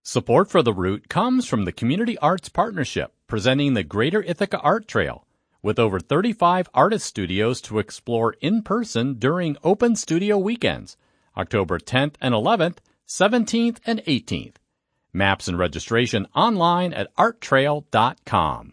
Support for The Root comes from the Community Arts Partnership, presenting the Greater Ithaca Art Trail, with over 35 artist studios to explore in person during open studio weekends, October 10th and 11th, 17th and 18th. Maps and registration online at arttrail.com.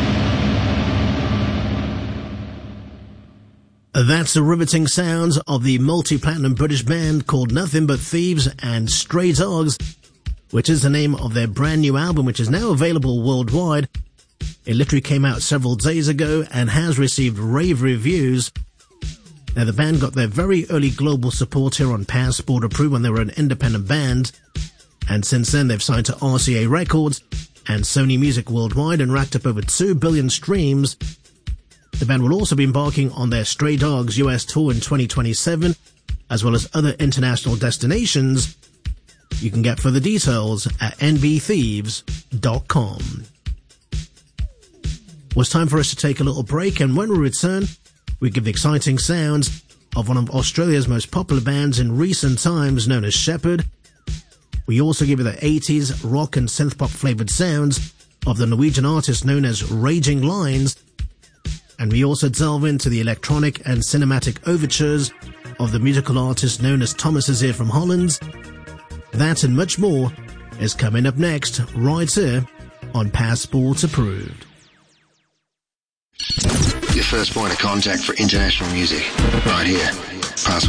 That's the riveting sounds of the multi-platinum British band called Nothing But Thieves and Stray Dogs, which is the name of their brand new album, which is now available worldwide. It literally came out several days ago and has received rave reviews. Now, the band got their very early global support here on Passport Approved when they were an independent band, and since then they've signed to RCA Records and Sony Music Worldwide and racked up over 2 billion streams. The band will also be embarking on their Stray Dogs US tour in 2027, as well as other international destinations. You can get further details at nbthieves.com. Well, it's time for us to take a little break, and when we return, we give the exciting sounds of one of Australia's most popular bands in recent times, known as Shepherd. We also give you the 80s rock and synth-pop flavoured sounds of the Norwegian artist known as Raging Lines. And we also delve into the electronic and cinematic overtures of the musical artist known as Thomas Azir from Holland. That and much more is coming up next, right here on Passport Approved. Your first point of contact for international music, right here. Passport.